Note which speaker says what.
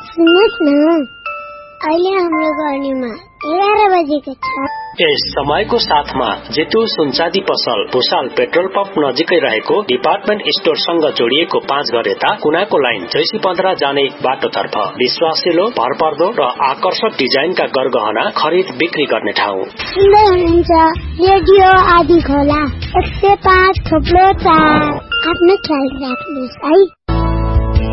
Speaker 1: सुन्नुहोस् न, अहिले हाम्रो गर्नीमा 11 बजेको छ।
Speaker 2: यस समयको साथमा जेतु सुनचाँदी पसल भुसाल पेट्रोल पम्प नजिकै रहेको डिपार्टमेन्ट स्टोरसँग जोडिएको 5 घर यता कुनाको लाइन जैसी 15 जाने बाटोतर्फ विश्वासिलो, भरपर्दो र आकर्षक डिजाइनका गरगहना खरिद बिक्री गर्ने ठाउँ।
Speaker 1: सुन्दै हुनुहुन्छ रेडियो आदि खोला 105.4। आफ्नो ख्याल राख्नुहोस् है।